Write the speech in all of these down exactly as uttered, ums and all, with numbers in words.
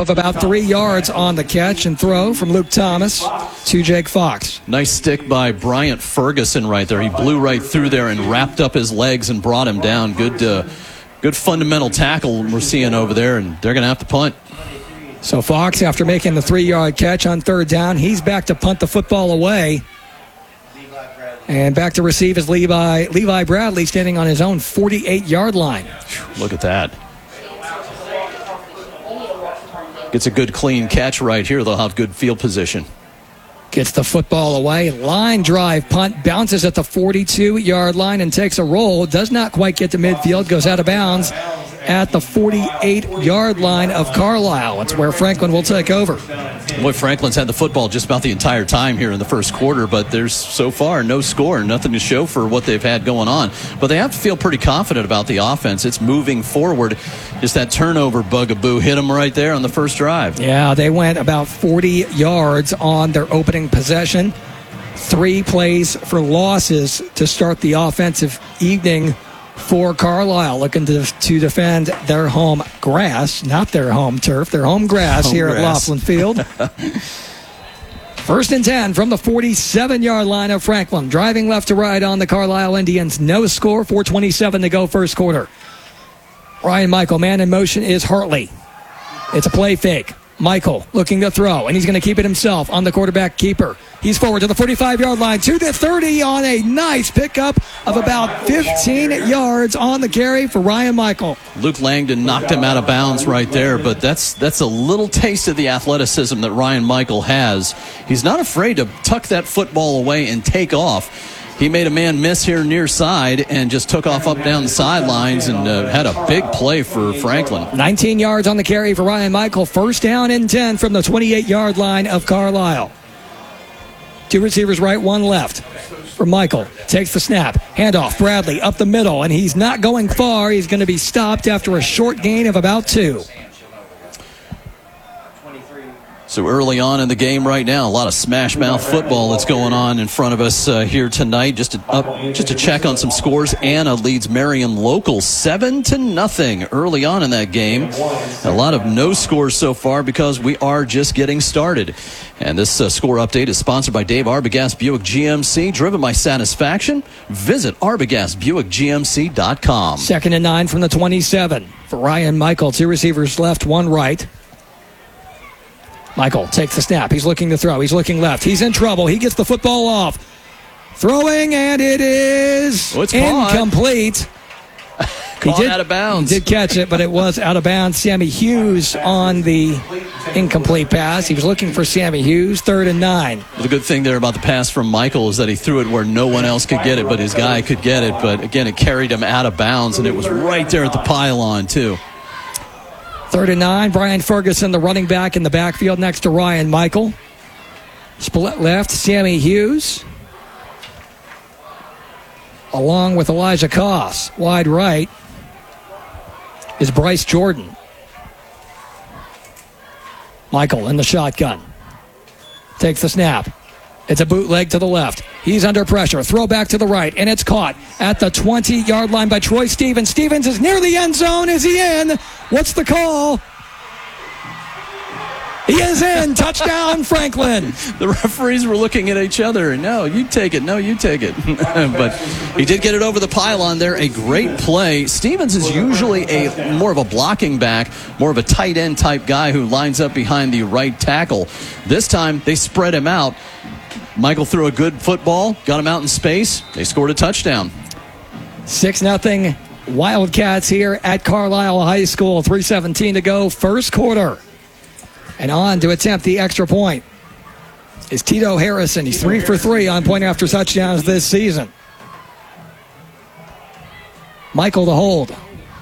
of about three yards on the catch and throw from Luke Thomas to Jake Fox. Nice stick by Bryant Ferguson right there. He blew right through there and wrapped up his legs and brought him down. Good, uh, good fundamental tackle we're seeing over there, and they're going to have to punt. So Fox, after making the three-yard catch on third down, he's back to punt the football away. And back to receive is Levi, Levi Bradley standing on his own forty-eight-yard line. Look at that. Gets a good clean catch right here. They'll have good field position. Gets the football away. Line drive punt. Bounces at the forty-two-yard line and takes a roll. Does not quite get to midfield. Goes out of bounds at the forty-eight-yard line of Carlisle. It's where Franklin will take over. Boy, Franklin's had the football just about the entire time here in the first quarter, but there's so far no score, nothing to show for what they've had going on. But they have to feel pretty confident about the offense. It's moving forward. Just that turnover bugaboo hit them right there on the first drive. Yeah, they went about forty yards on their opening possession. Three plays for losses to start the offensive evening for Carlisle, looking to, to defend their home grass, not their home turf, their home grass home here grass. At Laughlin Field. First and ten from the forty-seven-yard line of Franklin. Driving left to right on the Carlisle Indians. No score, four twenty-seven to go first quarter. Ryan Michael, man in motion is Hartley. It's a play fake. Michael looking to throw, and he's going to keep it himself on the quarterback keeper. He's forward to the forty-five-yard line, to the thirty on a nice pickup of about fifteen yards on the carry for Ryan Michael. Luke Langdon knocked him out of bounds right there, but that's that's a little taste of the athleticism that Ryan Michael has. He's not afraid to tuck that football away and take off. He made a man miss here near side and just took off up down the sidelines and uh, had a big play for Franklin. nineteen yards on the carry for Ryan Michael. First down and ten from the twenty-eight-yard line of Carlisle. Two receivers right, one left for Michael. Takes the snap. Handoff. Bradley up the middle, and he's not going far. He's going to be stopped after a short gain of about two. So early on in the game right now, a lot of smash mouth football that's going on in front of us uh, here tonight. Just to, uh, just to check on some scores, Anna leads Marion Local seven to nothing early on in that game. A lot of no scores so far because we are just getting started. And this uh, score update is sponsored by Dave Arbogast Buick G M C, driven by satisfaction. Visit arbogast buick g m c dot com. Second and nine from the twenty-seven for Ryan Michael. Two receivers left, one right. Michael takes the snap. He's looking to throw. He's looking left. He's in trouble. He gets the football off. Throwing, and it is oh, it's incomplete. He did, out of bounds. He did catch it, but it was out of bounds. Sammy Hughes on the incomplete pass. He was looking for Sammy Hughes. Third and nine. The good thing there about the pass from Michael is that he threw it where no one else could get it, but his guy could get it. But, again, it carried him out of bounds, and it was right there at the pylon, too. Third and nine, Brian Ferguson, the running back in the backfield next to Ryan Michael. Split left, Sammy Hughes. Along with Elijah Koss. Wide right is Bryce Jordan. Michael in the shotgun. Takes the snap. It's a bootleg to the left. He's under pressure. Throw back to the right, and it's caught at the twenty-yard line by Troy Stevens. Stevens is near the end zone. Is he in? What's the call? He is in. Touchdown, Franklin. The referees were looking at each other. No, you take it. No, you take it. But he did get it over the pylon there. A great play. Stevens is usually a more of a blocking back, more of a tight end type guy who lines up behind the right tackle. This time they spread him out. Michael threw a good football, got him out in space. They scored a touchdown. six nothing Wildcats here at Carlisle High School. three seventeen to go, first quarter. And on to attempt the extra point is Tito Harrison. He's three for three on point after touchdowns this season. Michael to hold.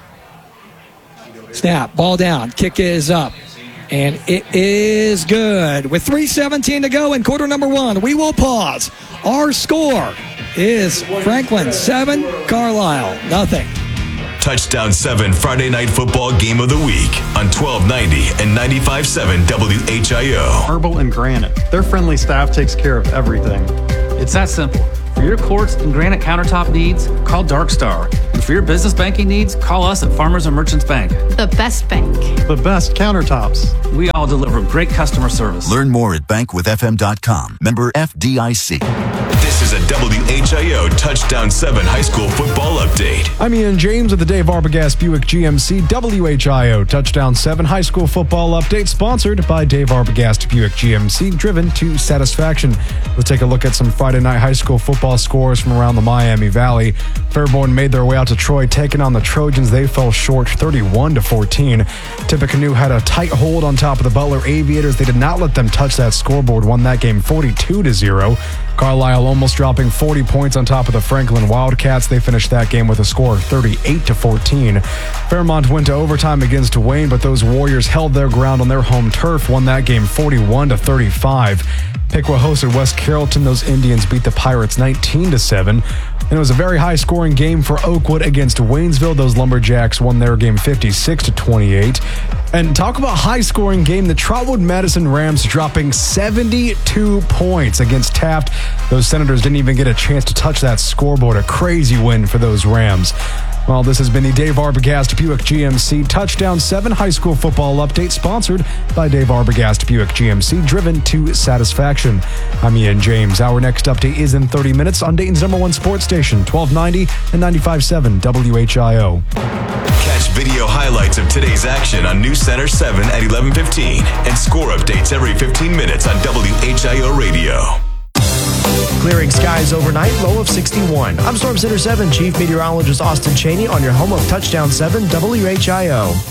Snap, ball down, kick is up. And it is good. With three seventeen to go in quarter number one, we will pause. Our score is Franklin seven, Carlisle nothing. Touchdown seven Friday Night Football Game of the Week on twelve ninety and ninety-five point seven W H I O. Marble and Granite. Their friendly staff takes care of everything. It's that simple. For your quartz and granite countertop needs, call Dark Star. In And for your business banking needs, call us at Farmers and Merchants Bank. The best bank. The best countertops. We all deliver great customer service. Learn more at bank with f m dot com. Member F D I C. This is a W H I O Touchdown seven high school football update. I'm Ian James with the Dave Arbogast Buick G M C W H I O Touchdown seven high school football update, sponsored by Dave Arbogast Buick G M C, driven to satisfaction. We'll take a look at some Friday night high school football scores from around the Miami Valley. Fairborn made their way out to Troy, taking on the Trojans. They fell short thirty-one to fourteen. Tippecanoe had a tight hold on top of the Butler Aviators. They did not let them touch that scoreboard, won that game forty-two to zero. Carlisle almost dropping forty points on top of the Franklin Wildcats. They finished that game with a score of thirty-eight to fourteen. Fairmont went to overtime against Wayne, but those Warriors held their ground on their home turf, won that game forty-one to thirty-five. Piqua hosted West Carrollton. Those Indians beat the Pirates nineteen to seven. And it was a very high-scoring game for Oakwood against Waynesville. Those Lumberjacks won their game fifty-six to twenty-eight. And talk about high-scoring game. The Trotwood Madison Rams dropping seventy-two points against Taft. Those Senators didn't even get a chance to touch that scoreboard. A crazy win for those Rams. Well, this has been the Dave Arbogast Buick G M C Touchdown seven high school football update, sponsored by Dave Arbogast Buick G M C, driven to satisfaction. I'm Ian James. Our next update is in thirty minutes on Dayton's number one sports station, twelve ninety and ninety-five point seven W H I O. Catch video highlights of today's action on News Center seven at eleven fifteen and score updates every fifteen minutes on W H I O Radio. Clearing skies overnight, low of sixty-one. I'm Storm Center seven Chief Meteorologist Austin Cheney on your home of Touchdown seven W H I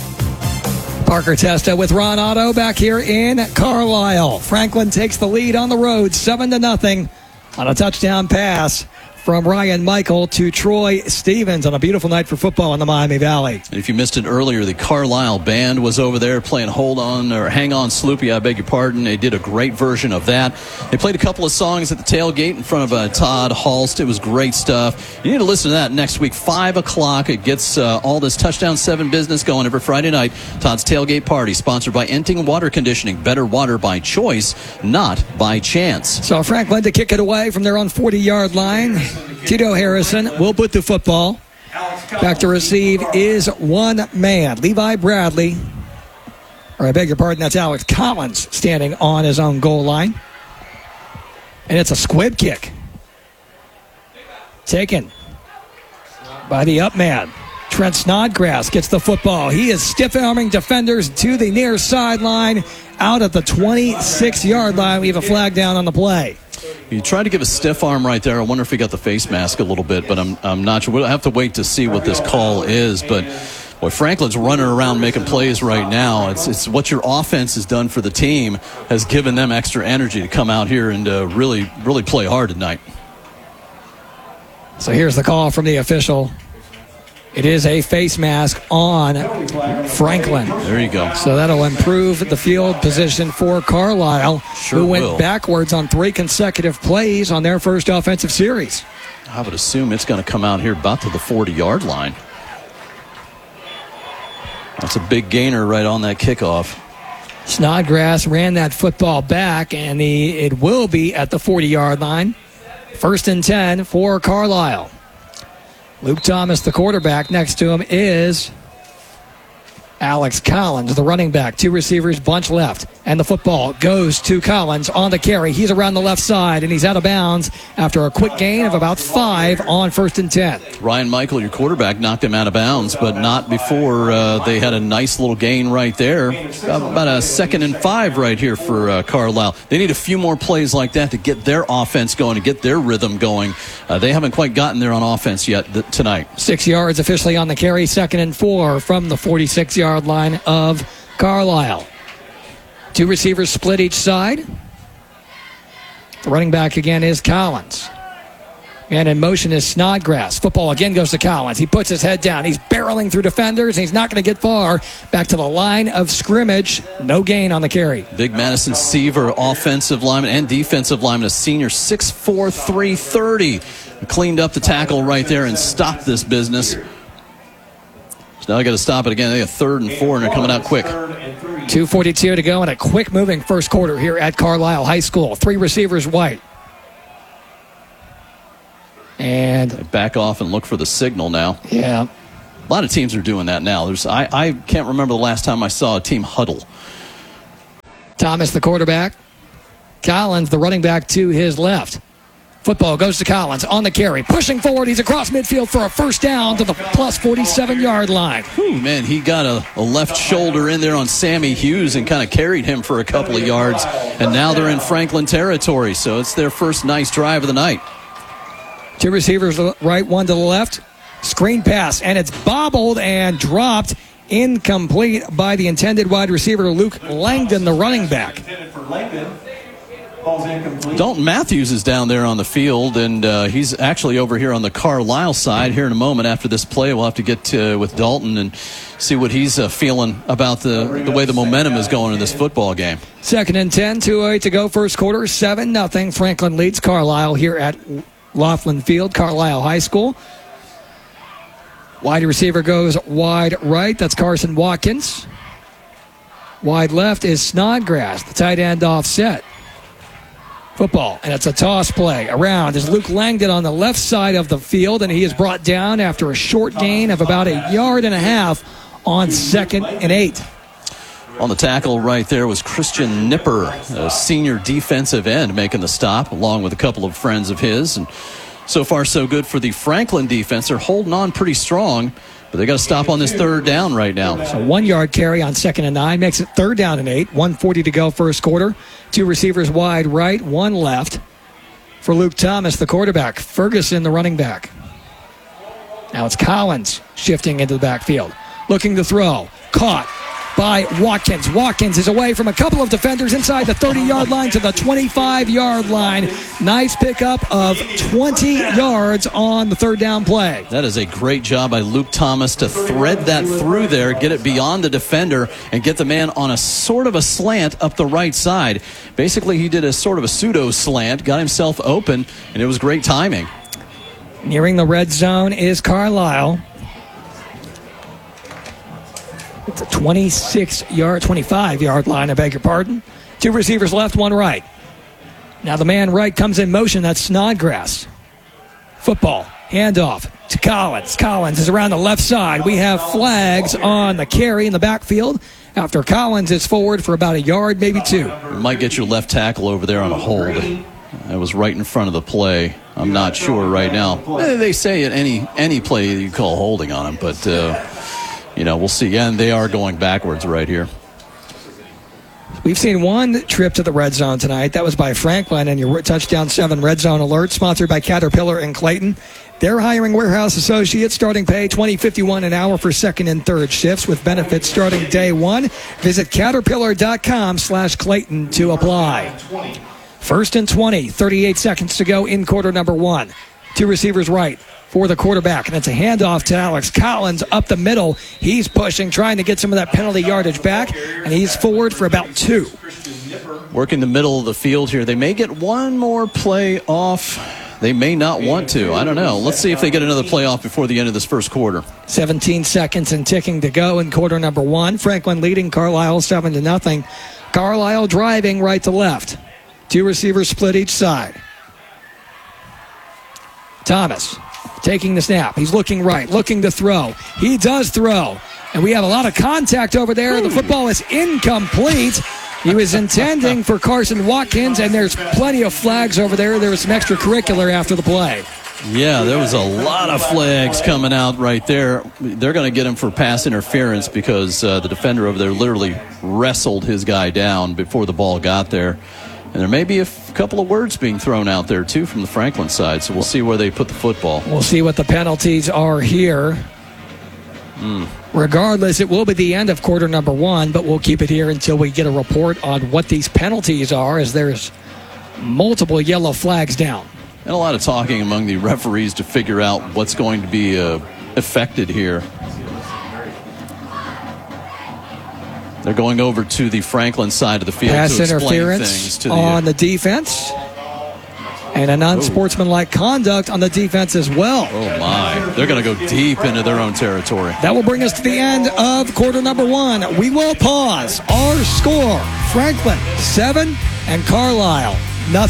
O. Parker Testa with Ron Otto back here in Carlisle. Franklin takes the lead on the road, seven to nothing, on a touchdown pass from Ryan Michael to Troy Stevens on a beautiful night for football in the Miami Valley. And if you missed it earlier, the Carlisle band was over there playing Hold On, or Hang On Sloopy, I beg your pardon. They did a great version of that. They played a couple of songs at the tailgate in front of uh, Todd Halst. It was great stuff. You need to listen to that next week, five o'clock. It gets uh, all this Touchdown seven business going every Friday night. Todd's Tailgate Party, sponsored by Enting Water Conditioning. Better water by choice, not by chance. So Franklin to kick it away from their own forty-yard line. Tito Harrison will put the football. Back to receive is one man, Levi Bradley. Or I beg your pardon, that's Alex Collins standing on his own goal line. And it's a squib kick. Taken by the up man. Trent Snodgrass gets the football. He is stiff-arming defenders to the near sideline, out at the twenty-six-yard line. We have a flag down on the play. He tried to give a stiff arm right there. I wonder if he got the face mask a little bit, but I'm I'm not sure. We'll have to wait to see what this call is. But boy, Franklin's running around making plays right now. It's it's what your offense has done for the team has given them extra energy to come out here and uh, really really play hard tonight. So here's the call from the official. It is a face mask on Franklin. There you go. So that'll improve the field position for Carlisle, sure who went will. backwards on three consecutive plays on their first offensive series. I would assume it's going to come out here about to the forty-yard line. That's a big gainer right on that kickoff. Snodgrass ran that football back, and the, it will be at the forty-yard line. First and ten for Carlisle. Luke Thomas, the quarterback. Next to him is Alex Collins, the running back. Two receivers, bunch left. And the football goes to Collins on the carry. He's around the left side, and he's out of bounds after a quick gain of about five on first and ten. Ryan Michael, your quarterback, knocked him out of bounds, but not before uh, they had a nice little gain right there. About a second and five right here for uh, Carlisle. They need a few more plays like that to get their offense going, to get their rhythm going. Uh, they haven't quite gotten there on offense yet th- tonight. Six yards officially on the carry, second and four from the forty-six-yard line of Carlisle. Two receivers split each side. The running back again is Collins. And in motion is Snodgrass. Football again goes to Collins. He puts his head down. He's barreling through defenders. He's not going to get far. Back to the line of scrimmage. No gain on the carry. Big Madison Seaver, offensive lineman and defensive lineman, a senior, six four, three thirty. Cleaned up the tackle right there and stopped this business. So now I got to stop it again. They got third and four, and they're coming out quick. two forty-two to go in a quick-moving first quarter here at Carlisle High School. Three receivers white. And back off and look for the signal now. Yeah. A lot of teams are doing that now. There's I, I can't remember the last time I saw a team huddle. Thomas, the quarterback. Collins, the running back, to his left. Football goes to Collins on the carry. Pushing forward. He's across midfield for a first down to the plus forty-seven-yard line. Whew, man, he got a, a left shoulder in there on Sammy Hughes and kind of carried him for a couple of yards. And now they're in Franklin territory, so it's their first nice drive of the night. Two receivers, right, one to the left. Screen pass, and it's bobbled and dropped. Incomplete by the intended wide receiver, Luke Langdon, the running back. Dalton Matthews is down there on the field, and uh, he's actually over here on the Carlisle side. Here in a moment after this play, we'll have to get to, with Dalton and see what he's uh, feeling about the, the way the momentum is going in this football game. Second and ten, two oh eight to go, first quarter, seven nothing. Franklin leads Carlisle here at Laughlin Field, Carlisle High School. Wide receiver goes wide right. That's Carson Watkins. Wide left is Snodgrass, the tight end offset. Football, and it's a toss play. Around is Luke Langdon on the left side of the field, and he is brought down after a short gain of about a yard and a half on second and eight. On the tackle right there was Christian Nipper, a senior defensive end, making the stop, along with a couple of friends of his. And so far, so good for the Franklin defense. They're holding on pretty strong, but they got to stop on this third down right now. So one-yard carry on second and nine makes it third down and eight. one forty to go first quarter. Two receivers wide right, one left. For Luke Thomas, the quarterback. Ferguson, the running back. Now it's Collins shifting into the backfield. Looking to throw. Caught by Watkins. Watkins is away from a couple of defenders inside the thirty-yard line to the twenty-five-yard line. Nice pickup of twenty yards on the third down play. That is a great job by Luke Thomas to thread that through there, get it beyond the defender, and get the man on a sort of a slant up the right side. Basically, he did a sort of a pseudo slant, got himself open, and it was great timing. Nearing the red zone is Carlisle. It's a twenty-six-yard, twenty-five-yard line, I beg your pardon. Two receivers left, one right. Now the man right comes in motion. That's Snodgrass. Football, handoff to Collins. Collins is around the left side. We have flags on the carry in the backfield after Collins is forward for about a yard, maybe two. You might get your left tackle over there on a hold. That was right in front of the play. I'm not sure right now. They say at any any play you call holding on him, but... Uh, You know, we'll see. And they are going backwards right here. We've seen one trip to the red zone tonight. That was by Franklin, and your touchdown seven red zone alert, sponsored by Caterpillar and Clayton. They're hiring warehouse associates, starting pay twenty fifty-one an hour for second and third shifts with benefits starting day one. Visit caterpillar.com slash Clayton to apply. First and twenty, thirty-eight seconds to go in quarter number one. Two receivers right for the quarterback, and it's a handoff to Alex Collins up the middle. He's pushing, trying to get some of that penalty yardage back, and he's forward for about two. Working the middle of the field here. They may get one more play off. They may not want to. I don't know. Let's see if they get another play off before the end of this first quarter. seventeen seconds and ticking to go in quarter number one. Franklin leading Carlisle seven to nothing. Carlisle driving right to left. Two receivers split each side. Thomas taking the snap. He's looking right, looking to throw. He does throw. And we have a lot of contact over there. The football is incomplete. He was intending for Carson Watkins, and there's plenty of flags over there. There was some extracurricular after the play. Yeah, there was a lot of flags coming out right there. They're going to get him for pass interference because uh, the defender over there literally wrestled his guy down before the ball got there. And there may be a f- couple of words being thrown out there, too, from the Franklin side. So we'll see where they put the football. We'll see what the penalties are here. Mm. Regardless, it will be the end of quarter number one, but we'll keep it here until we get a report on what these penalties are, as there's multiple yellow flags down. And a lot of talking among the referees to figure out what's going to be uh, affected here. They're going over to the Franklin side of the field Pass to explain interference things to the, on the defense, and an unsportsmanlike conduct on the defense as well. Oh, my. They're going to go deep into their own territory. That will bring us to the end of quarter number one. We will pause. Our score, Franklin, seven, and Carlisle, nothing.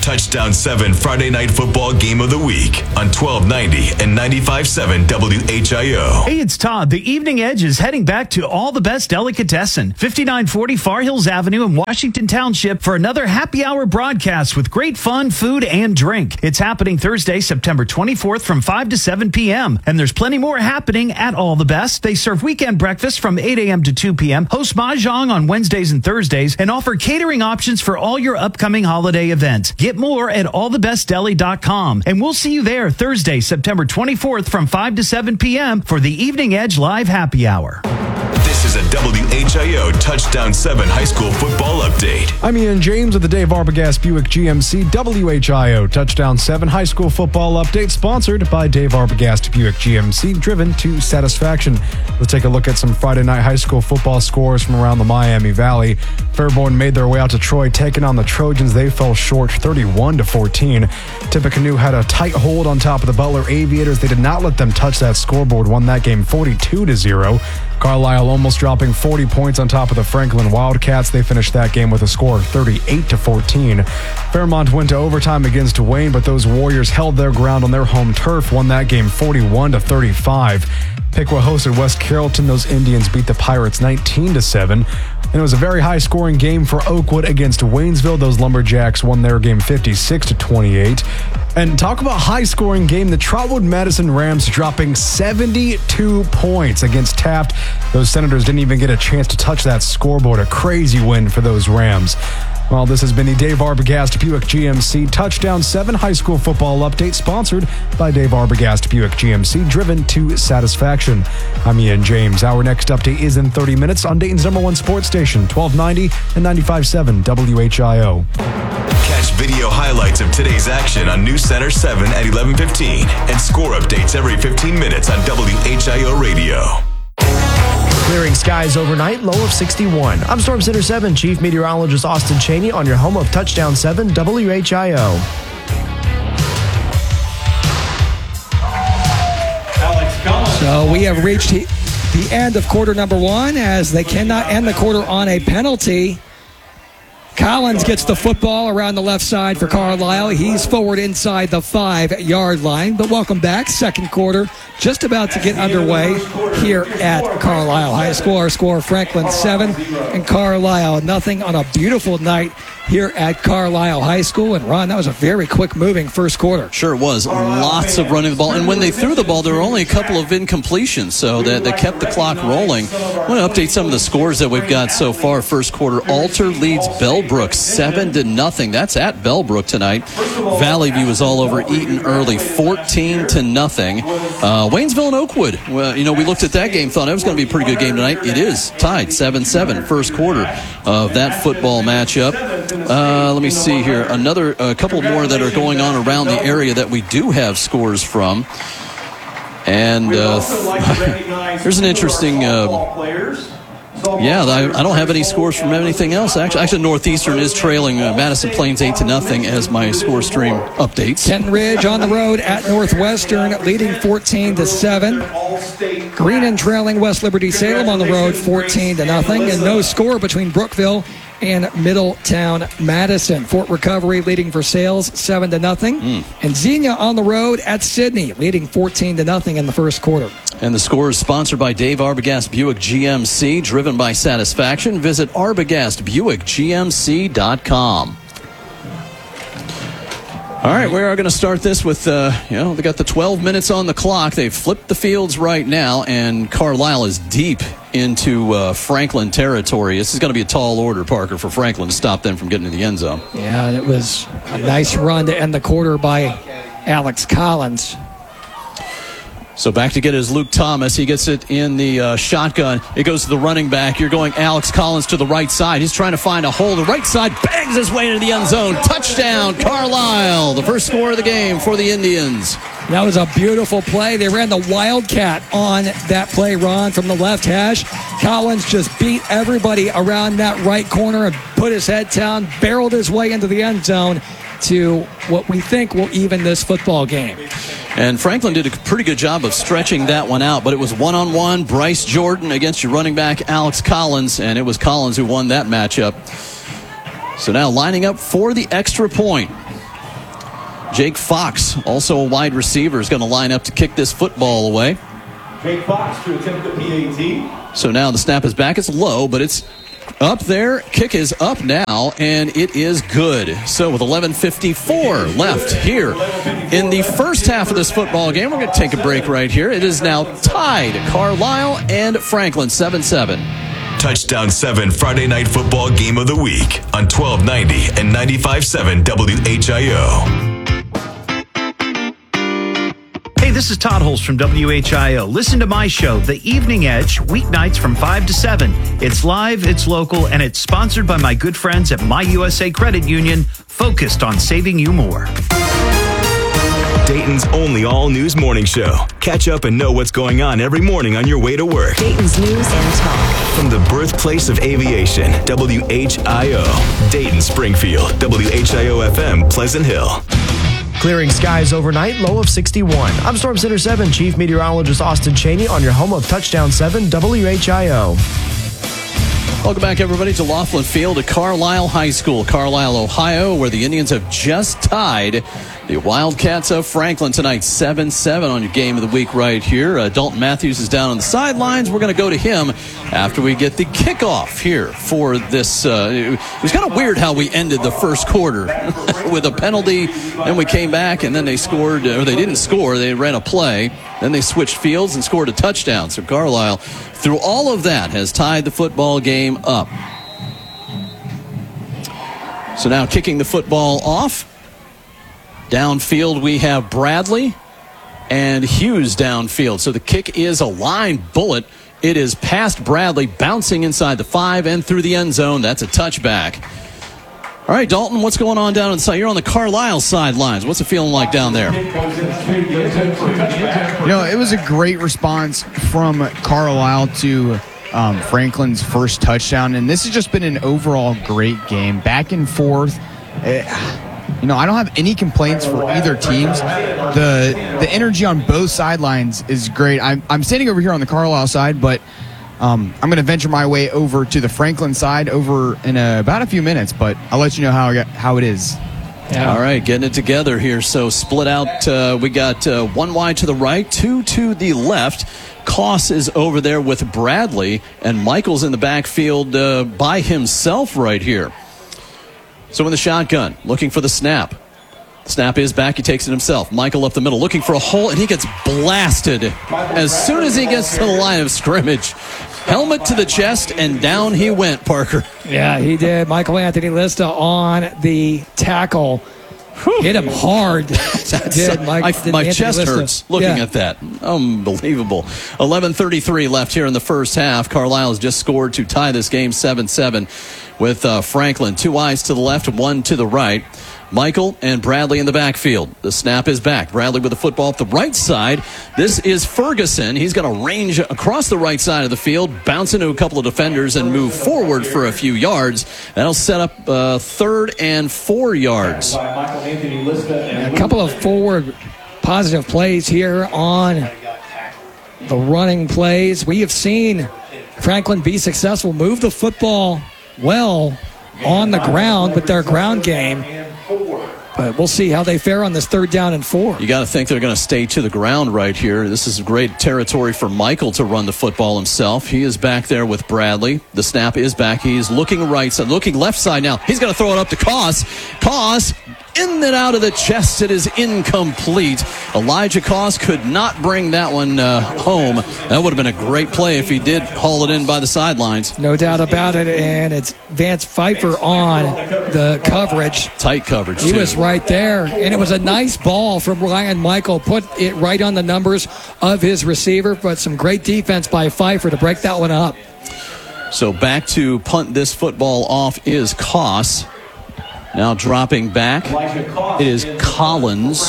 Touchdown seven Friday Night Football Game of the Week on twelve ninety and ninety-five point seven W H I O. Hey, it's Todd. The Evening Edge is heading back to All the Best Delicatessen, fifty-nine forty Far Hills Avenue in Washington Township for another happy hour broadcast with great fun, food, and drink. It's happening Thursday, September twenty-fourth from five to seven p.m. And there's plenty more happening at All the Best. They serve weekend breakfast from eight a.m. to two p.m., host Mahjong on Wednesdays and Thursdays, and offer catering options for all your upcoming holiday events. Get more at all the best deli dot com. And we'll see you there Thursday, September twenty-fourth from five to seven p.m. for the Evening Edge Live Happy Hour. This is a W H I O Touchdown seven High School Football Update. I'm Ian James with the Dave Arbogast Buick G M C W H I O Touchdown seven High School Football Update, sponsored by Dave Arbogast Buick G M C, driven to satisfaction. Let's take a look at some Friday night high school football scores from around the Miami Valley. Fairborn made their way out to Troy, taking on the Trojans. They fell short thirty-one to fourteen. Tippecanoe had a tight hold on top of the Butler Aviators. They did not let them touch that scoreboard, won that game forty-two to zero. Carlisle almost dropping forty points on top of the Franklin Wildcats. They finished that game with a score of thirty-eight to fourteen. Fairmont went to overtime against Wayne, but those Warriors held their ground on their home turf, won that game forty-one to thirty-five. Piqua hosted West Carrollton. Those Indians beat the Pirates nineteen to seven. And it was a very high-scoring game for Oakwood against Waynesville. Those Lumberjacks won their game fifty-six to twenty-eight. And talk about high-scoring game. The Trotwood Madison Rams dropping seventy-two points against Taft. Those Senators didn't even get a chance to touch that scoreboard. A crazy win for those Rams. Well, this has been the Dave Arbogast Buick G M C Touchdown seven High School Football Update, sponsored by Dave Arbogast Buick G M C, driven to satisfaction. I'm Ian James. Our next update is in thirty minutes on Dayton's number one sports station, twelve ninety and ninety-five point seven W H I O. Catch video highlights of today's action on News Center seven at eleven fifteen and score updates every fifteen minutes on W H I O Radio. Clearing skies overnight, low of sixty-one. I'm Storm Center seven Chief Meteorologist Austin Cheney on your home of Touchdown seven W H I O. So we have reached the end of quarter number one, as they cannot end the quarter on a penalty. Collins gets the football around the left side for Carlisle. He's forward inside the five-yard line. But welcome back. Second quarter just about to get underway here at Carlisle High School. Our score, Franklin seven and Carlisle nothing on a beautiful night here at Carlisle High School. And Ron, that was a very quick-moving first quarter. Sure it was. Lots of running the ball. And when they threw the ball, there were only a couple of incompletions, so that they kept the clock rolling. I want to update some of the scores that we've got so far. First quarter, Alter leads Bellbrook seven to nothing. That's at Bellbrook tonight. Valley View is all over Eaton early, fourteen to nothing. Uh, Waynesville and Oakwood. Well, you know, we looked at that game, thought it was going to be a pretty good game tonight. It is tied seven seven, first quarter of that football matchup. Uh, let me see here. Another a couple more that are going on around the area that we do have scores from. And uh, there's an interesting... Uh, yeah, I, I don't have any scores from anything else. Actually, actually Northeastern is trailing uh, Madison Plains eight to nothing as my score stream updates. Kenton Ridge on the road at Northwestern, leading fourteen to seven. Greenon trailing West Liberty Salem on the road, fourteen to nothing, and no score between Brookville and Middletown Madison. Fort Recovery leading for Sales seven to nothing, mm. and Xenia on the road at Sydney, leading fourteen to nothing in the first quarter. And the score is sponsored by Dave Arbogast Buick G M C, driven by satisfaction. Visit arbogast buick g m c dot com. All right, we are going to start this with, uh, you know, they got the twelve minutes on the clock. They've flipped the fields right now, and Carlisle is deep into uh, Franklin territory. This is going to be a tall order, Parker, for Franklin to stop them from getting to the end zone. Yeah, and it was a nice run to end the quarter by Alex Collins. So back to get is Luke Thomas. He gets it in the uh, shotgun. It goes to the running back. You're going Alex Collins to the right side. He's trying to find a hole. The right side bangs his way into the end zone. Touchdown, Carlisle. The first score of the game for the Indians. That was a beautiful play. They ran the Wildcat on that play, Ron, from the left hash. Collins just beat everybody around that right corner and put his head down, barreled his way into the end zone to what we think will even this football game. And Franklin did a pretty good job of stretching that one out, but it was one-on-one, Bryce Jordan against your running back, Alex Collins, and it was Collins who won that matchup. So now lining up for the extra point. Jake Fox, also a wide receiver, is going to line up to kick this football away. Jake Fox to attempt the P A T. So now the snap is back. It's low, but it's up there. Kick is up now, and it is good. So with eleven fifty-four left here in the first half of this football game, we're going to take a break right here. It is now tied, Carlisle and Franklin, seven seven. Touchdown seven Friday Night Football Game of the Week on twelve ninety and ninety-five point seven W H I O. Hey, this is Todd Holst from W H I O. Listen to my show, The Evening Edge, weeknights from five to seven. It's live, it's local, and it's sponsored by my good friends at My U S A Credit Union, focused on saving you more. Dayton's only all-news morning show. Catch up and know what's going on every morning on your way to work. Dayton's news and talk. From the birthplace of aviation, W H I O. Dayton, Springfield, W H I O F M, Pleasant Hill. Clearing skies overnight, low of sixty-one. I'm Storm Center seven Chief Meteorologist Austin Cheney on your home of Touchdown seven W H I O. Welcome back, everybody, to Laughlin Field at Carlisle High School, Carlisle, Ohio, where the Indians have just tied the Wildcats of Franklin tonight, seven seven on your game of the week right here. Uh, Dalton Matthews is down on the sidelines. We're going to go to him after we get the kickoff here for this. Uh, it was kind of weird how we ended the first quarter with a penalty. Then we came back, and then they scored, or they didn't score. They ran a play. Then they switched fields and scored a touchdown. So Carlisle, through all of that, has tied the football game up. So now kicking the football off. Downfield, we have Bradley and Hughes downfield. So the kick is a line bullet. It is past Bradley, bouncing inside the five and through the end zone. That's a touchback. All right, Dalton, what's going on down on the side? You're on the Carlisle sidelines. What's it feeling like down there? You know, it was a great response from Carlisle to um, Franklin's first touchdown. And this has just been an overall great game. Back and forth. It, You know, I don't have any complaints for either teams. The the energy on both sidelines is great. I'm, I'm standing over here on the Carlisle side, but um, I'm going to venture my way over to the Franklin side over in a, about a few minutes, but I'll let you know how, how it is. Yeah. All right, getting it together here. So split out. Uh, we got uh, one wide to the right, two to the left. Koss is over there with Bradley, and Michael's in the backfield uh, by himself right here. So in the shotgun, looking for the snap. Snap is back. He takes it himself. Michael up the middle, looking for a hole, and he gets blasted as soon as he gets to the line of scrimmage. Helmet to the chest, and down he went, Parker. Yeah, he did. Michael Anthony Lista on the tackle. Whew. Hit him hard. did Mike, I, my chest Lista. hurts looking yeah. at that. Unbelievable. eleven thirty-three left here in the first half. Carlisle has just scored to tie this game seven seven with uh, Franklin. Two eyes to the left, one to the right. Michael and Bradley in the backfield. The snap is back. Bradley with the football up the right side. This is Ferguson. He's going to range across the right side of the field, bounce into a couple of defenders, and move forward for a few yards. That'll set up uh, third and four yards. A couple of forward positive plays here on the running plays. We have seen Franklin be successful, move the football well on the ground with their ground game. But we'll see how they fare on this third down and four. You got to think they're going to stay to the ground right here. This is great territory for Michael to run the football himself. He is back there with Bradley. The snap is back. He's looking right side, looking left side now. He's going to throw it up to Koss. Koss in and out of the chest. It is incomplete. Elijah Koss could not bring that one uh, home. That would have been a great play if he did haul it in by the sidelines. No doubt about it. And it's Vance Pfeiffer on the coverage. Tight coverage, He too. was right there. And it was a nice ball from Ryan Michael. Put it right on the numbers of his receiver. But some great defense by Pfeiffer to break that one up. So back to punt this football off is Koss. Now dropping back, it is Collins.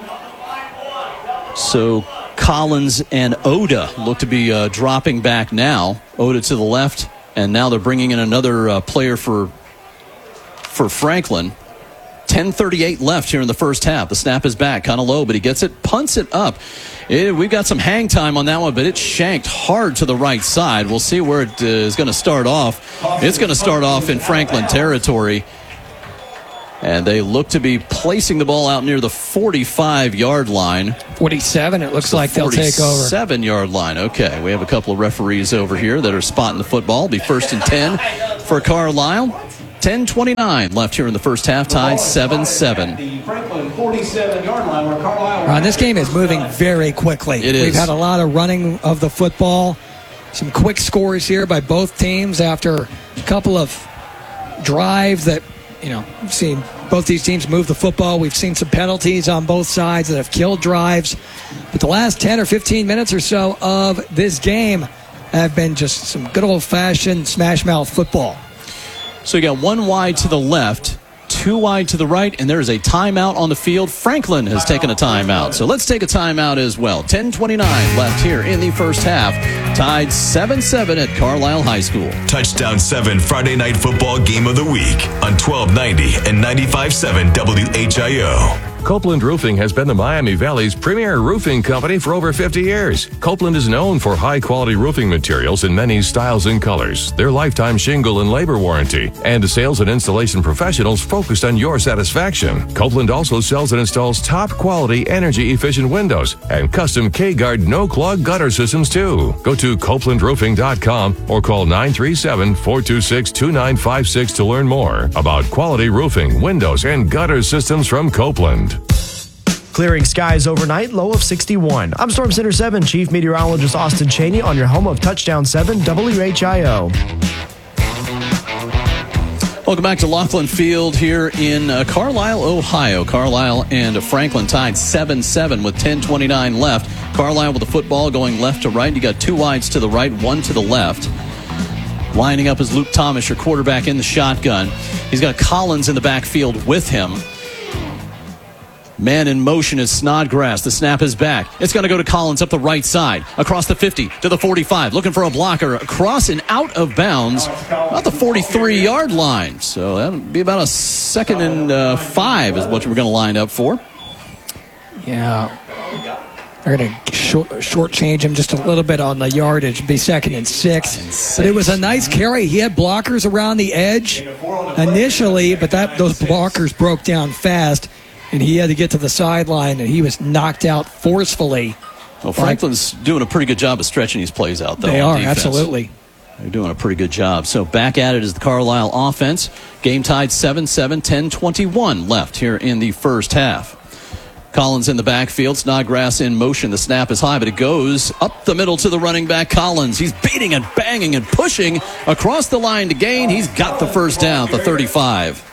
So Collins and Oda look to be uh, dropping back now. Oda to the left, and now they're bringing in another uh, player for for Franklin. ten thirty-eight left here in the first half. The snap is back, kind of low, but he gets it, punts it up. It, we've got some hang time on that one, but it's shanked hard to the right side. We'll see where it uh, is going to start off. It's going to start off in Franklin territory. And they look to be placing the ball out near the forty-five-yard line. forty-seven, it looks the like they'll take over. forty-seven-yard line. Okay, we have a couple of referees over here that are spotting the football. It'll be first and ten for Carlisle. ten twenty-nine left here in the first half, tied seven seven. The Franklin forty-seven-yard line where Carlisle. Ron, this game is moving very quickly. It is. We've had a lot of running of the football. Some quick scores here by both teams after a couple of drives that, you know, we've seen both these teams move the football. We've seen some penalties on both sides that have killed drives. But the last ten or fifteen minutes or so of this game have been just some good old-fashioned smash-mouth football. So you got one wide to the left, two wide to the right, and there's a timeout on the field. Franklin has taken a timeout. So let's take a timeout as well. ten twenty-nine left here in the first half. Tied seven seven at Carlisle High School. Touchdown seven Friday Night Football Game of the Week on twelve ninety and ninety-five point seven W H I O. Copeland Roofing has been the Miami Valley's premier roofing company for over fifty years. Copeland is known for high-quality roofing materials in many styles and colors, their lifetime shingle and labor warranty, and sales and installation professionals focused on your satisfaction. Copeland also sells and installs top-quality, energy-efficient windows and custom K-Guard no-clog gutter systems, too. Go to copeland roofing dot com or call nine three seven, four two six, two nine five six to learn more about quality roofing, windows, and gutter systems from Copeland. Clearing skies overnight, low of sixty-one. I'm Storm Center seven Chief Meteorologist Austin Cheney on your home of Touchdown seven W H I O. Welcome back to Laughlin Field here in uh, Carlisle, Ohio. Carlisle and Franklin tied seven seven with ten twenty-nine left. Carlisle with the football going left to right. You got two wides to the right, one to the left. Lining up is Luke Thomas, your quarterback in the shotgun. He's got Collins in the backfield with him. Man in motion is Snodgrass. The snap is back. It's going to go to Collins up the right side. Across the fifty to the forty-five. Looking for a blocker. Across and out of bounds. About the forty-three-yard line. So that'll be about a second and uh, five is what we're going to line up for. Yeah. They're going to short, shortchange him just a little bit on the yardage. It'd be second and six. and six. But it was a nice carry. He had blockers around the edge initially, but that those blockers broke down fast. And he had to get to the sideline, and he was knocked out forcefully. Well, Franklin's doing a pretty good job of stretching these plays out, though. They are, absolutely. They're doing a pretty good job. So back at it is the Carlisle offense. Game tied seven seven, ten twenty-one left here in the first half. Collins in the backfield. Snodgrass in motion. The snap is high, but it goes up the middle to the running back, Collins. He's beating and banging and pushing across the line to gain. He's got the first down at the thirty-five.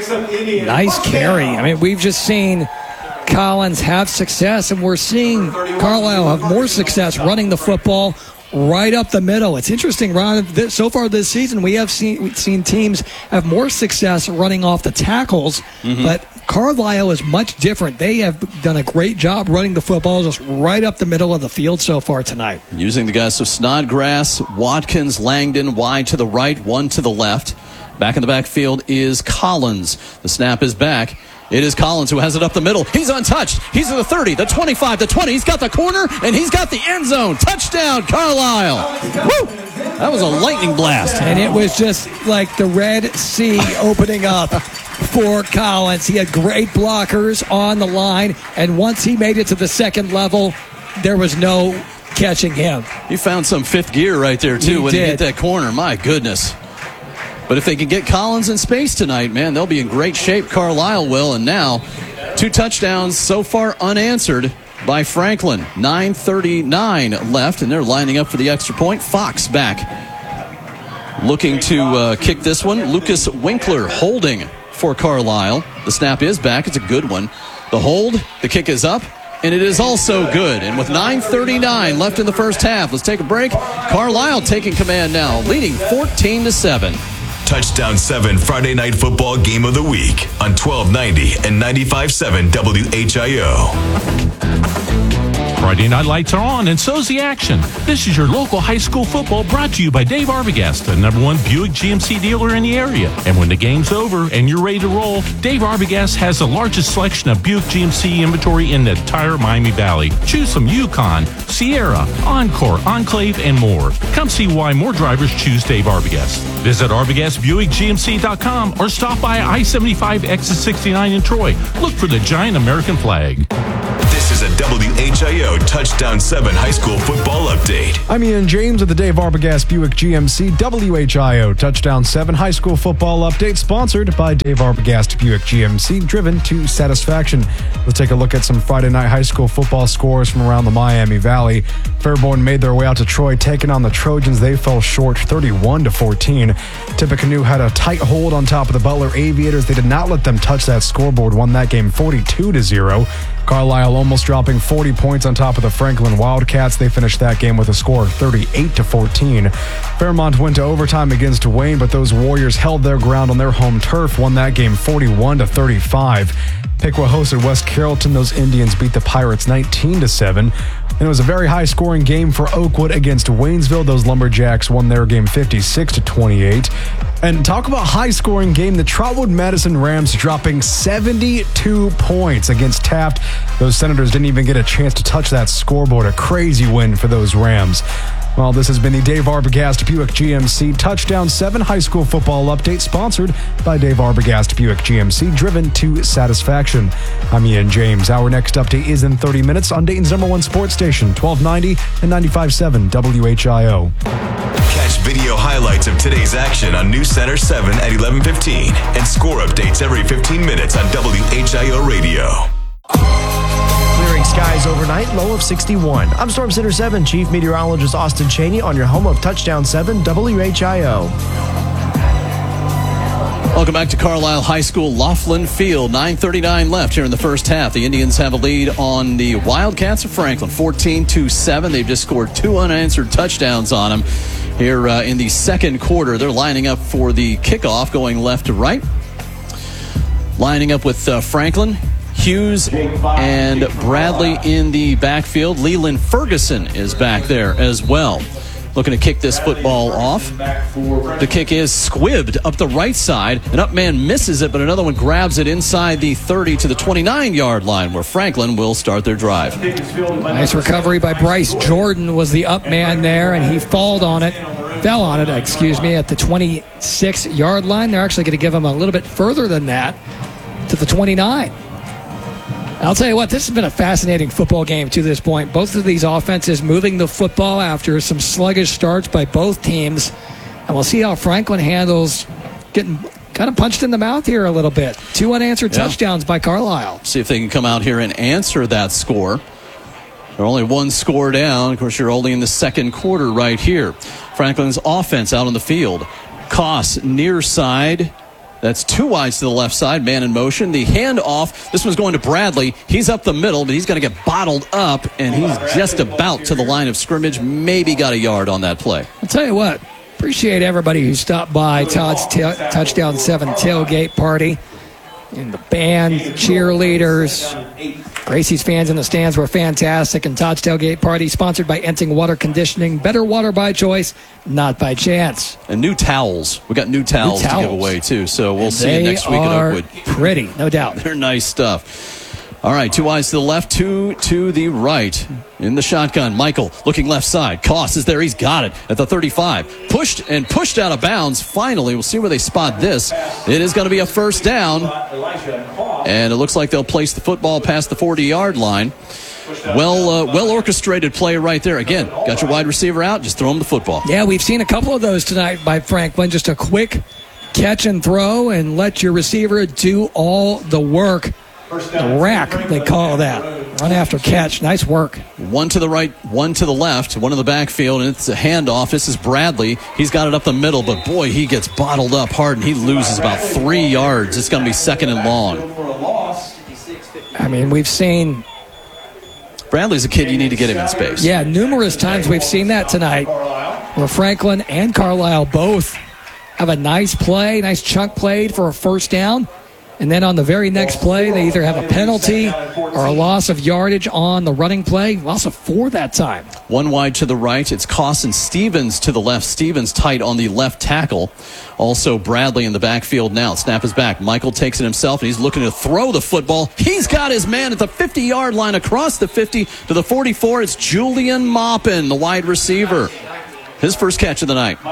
Nice carry. I mean, we've just seen Collins have success, and we're seeing Carlisle have more success running the football right up the middle. It's interesting, Ron. So far this season, we have seen we've seen teams have more success running off the tackles, mm-hmm. but Carlisle is much different. They have done a great job running the football just right up the middle of the field so far tonight. Using the guys, so Snodgrass, Watkins, Langdon, wide to the right, one to the left. Back in the backfield is Collins. The snap is back. It is Collins who has it up the middle. He's untouched. He's at the thirty, the twenty-five, the twenty. He's got the corner, and he's got the end zone. Touchdown, Carlisle. Woo! That was a lightning blast. And it was just like the Red Sea opening up for Collins. He had great blockers on the line, and once he made it to the second level, there was no catching him. He found some fifth gear right there, too, he when did. he hit that corner. My goodness. But if they can get Collins in space tonight, man, they'll be in great shape. Carlisle will. And now, two touchdowns so far unanswered by Franklin. nine thirty-nine left, and they're lining up for the extra point. Fox back. Looking to uh, kick this one. Lucas Winkler holding for Carlisle. The snap is back. It's a good one. The hold, the kick is up, and it is also good. And with nine thirty-nine left in the first half, let's take a break. Carlisle taking command now, leading fourteen to seven. Touchdown seven Friday Night Football Game of the Week on twelve ninety and ninety-five point seven W H I O. Friday night lights are on, and so's the action. This is your local high school football brought to you by Dave Arbogast, the number one Buick G M C dealer in the area. And when the game's over and you're ready to roll, Dave Arbogast has the largest selection of Buick G M C inventory in the entire Miami Valley. Choose from Yukon, Sierra, Encore, Enclave, and more. Come see why more drivers choose Dave Arbogast. Visit Arbogast Buick G M C dot com or stop by I seventy-five exit sixty-nine in Troy. Look for the giant American flag. This is a W H I O Touchdown seven high school football update. I'm Ian James at the Dave Arbogast Buick G M C W H I O Touchdown seven high school football update, sponsored by Dave Arbogast Buick G M C, driven to satisfaction. Let's take a look at some Friday night high school football scores from around the Miami Valley. Fairborn made their way out to Troy, taking on the Trojans. They fell short thirty-one to fourteen. Tippecanoe had a tight hold on top of the Butler Aviators. They did not let them touch that scoreboard, won that game forty-two to zero. Carlisle almost dropping forty points on top of the Franklin Wildcats. They finished that game with a score of thirty-eight to fourteen. Fairmont went to overtime against Wayne, but those Warriors held their ground on their home turf, won that game forty-one to thirty-five. Piqua hosted West Carrollton. Those Indians beat the Pirates nineteen to seven. And it was a very high-scoring game for Oakwood against Waynesville. Those Lumberjacks won their game fifty-six to twenty-eight. And talk about high-scoring game. The Trotwood Madison Rams dropping seventy-two points against Taft. Those Senators didn't even get a chance to touch that scoreboard. A crazy win for those Rams. Well, this has been the Dave Arbogast Buick G M C Touchdown seven high school football update, sponsored by Dave Arbogast Buick G M C, driven to satisfaction. I'm Ian James. Our next update is in thirty minutes on Dayton's number one sports station, twelve ninety and ninety-five point seven W H I O. Catch video highlights of today's action on News Center seven at eleven fifteen and score updates every fifteen minutes on W H I O Radio. Clearing skies overnight, low of sixty-one. I'm Storm Center seven Chief Meteorologist Austin Cheney on your home of Touchdown seven W H I O. Welcome back to Carlisle High School, Laughlin Field. nine thirty-nine left here in the first half. The Indians have a lead on the Wildcats of Franklin, fourteen to seven. They've just scored two unanswered touchdowns on them here uh, in the second quarter. They're lining up for the kickoff, going left to right. Lining up with uh, Franklin, Hughes, and Bradley in the backfield. Leland Ferguson is back there as well, looking to kick this football off. The kick is squibbed up the right side. An up man misses it, but another one grabs it inside the thirty to the twenty-nine-yard line, where Franklin will start their drive. Nice recovery by Bryce Jordan was the up man there, and he falled on it, fell on it, excuse me, at the twenty-six-yard line. They're actually going to give him a little bit further than that, to the twenty-nine. I'll tell you what, this has been a fascinating football game to this point. Both of these offenses moving the football after some sluggish starts by both teams. And we'll see how Franklin handles getting kind of punched in the mouth here a little bit. Two unanswered yeah. touchdowns by Carlisle. See if they can come out here and answer that score. They're only one score down. Of course, you're only in the second quarter right here. Franklin's offense out on the field. Koss near side. That's two wides to the left side, man in motion. The handoff, this one's going to Bradley. He's up the middle, but he's going to get bottled up, and he's just about to the line of scrimmage. Maybe got a yard on that play. I'll tell you what, appreciate everybody who stopped by Todd's t- Touchdown seven tailgate party. And the band, cheerleaders, Gracie's fans in the stands were fantastic. And Todd's Tailgate Party, sponsored by Enting Water Conditioning. Better water by choice, not by chance. And new towels. We got new towels, new towels to give away, too. So we'll and see you next week at Oakwood. Pretty, no doubt. They're nice stuff. All right, two eyes to the left, two to the right. In the shotgun, Michael looking left side. Koss is there. He's got it at the thirty-five. Pushed and pushed out of bounds. Finally, we'll see where they spot this. It is going to be a first down. And it looks like they'll place the football past the forty-yard line. Well, uh, well-orchestrated play right there. Again, got your wide receiver out, just throw him the football. Yeah, we've seen a couple of those tonight by Franklin. Just a quick catch and throw and let your receiver do all the work. The rack, they call that. Run after catch. Nice work. One to the right, one to the left, one in the backfield, and it's a handoff. This is Bradley. He's got it up the middle, but boy, he gets bottled up hard, and he loses about three yards. It's going to be second and long. I mean, we've seen... Bradley's a kid you need to get him in space. Yeah, numerous times we've seen that tonight, where Franklin and Carlisle both have a nice play, nice chunk played for a first down. And then on the very next play, they either have a penalty or a loss of yardage on the running play. Loss of four that time. One wide to the right. It's Costin Stevens to the left. Stevens tight on the left tackle. Also Bradley in the backfield now. Snap is back. Michael takes it himself, and he's looking to throw the football. He's got his man at the fifty-yard line across the fifty to the forty-four. It's Julian Maupin, the wide receiver. His first catch of the night.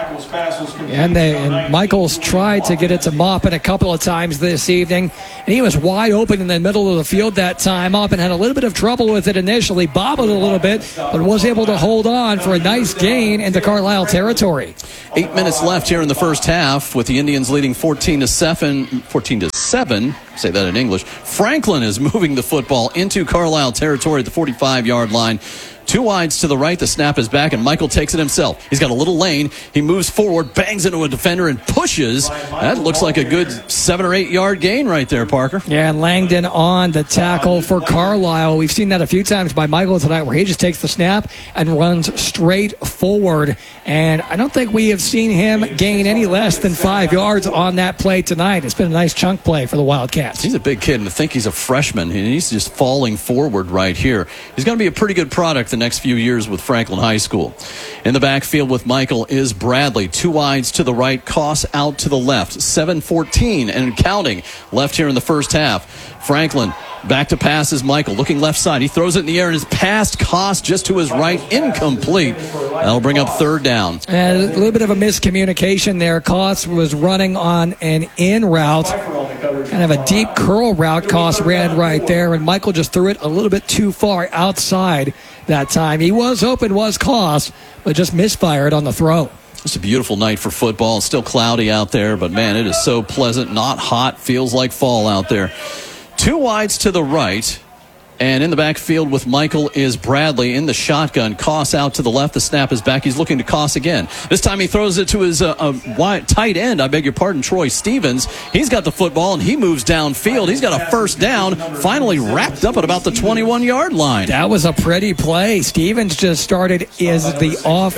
And, they, and Michaels tried to get it to Maupin a couple of times this evening, and he was wide open in the middle of the field that time. Maupin had a little bit of trouble with it initially, bobbled a little bit, but was able to hold on for a nice gain into Carlisle territory. Eight minutes left here in the first half, with the Indians leading fourteen to seven. fourteen to seven. Say that in English. Franklin is moving the football into Carlisle territory at the forty-five-yard line. Two wides to the right. The snap is back, and Michael takes it himself. He's got a little lane. He moves forward, bangs into a defender, and pushes. That looks like a good seven or eight yard gain right there, Parker. Yeah, and Langdon on the tackle for Carlisle. We've seen that a few times by Michael tonight, where he just takes the snap and runs straight forward. And I don't think we have seen him gain any less than five yards on that play tonight. It's been a nice chunk play for the Wildcats. He's a big kid, and I think he's a freshman, and he's just falling forward right here. He's going to be a pretty good product the next few years with Franklin High School. In the backfield with Michael is Bradley. Two wides to the right, Koss out to the left. seven fourteen and counting left here in the first half. Franklin back to pass is Michael, looking left side. He throws it in the air and is past Koss just to his right, incomplete. That'll bring up third down. And a little bit of a miscommunication there. Koss was running on an in route, kind of a deep curl route. Koss ran right there, and Michael just threw it a little bit too far outside that time. He was open, was Koss, but just misfired on the throw. It's a beautiful night for football. It's still cloudy out there, but man, it is so pleasant, not hot, feels like fall out there. Two wides to the right, and in the backfield with Michael is Bradley in the shotgun. Koss out to the left. The snap is back. He's looking to Koss again. This time he throws it to his uh, uh, wide, tight end, I beg your pardon, Troy Stevens. He's got the football, and he moves downfield. He's got a first down, finally wrapped up at about the twenty-one-yard line. That was a pretty play. Stevens just started as the off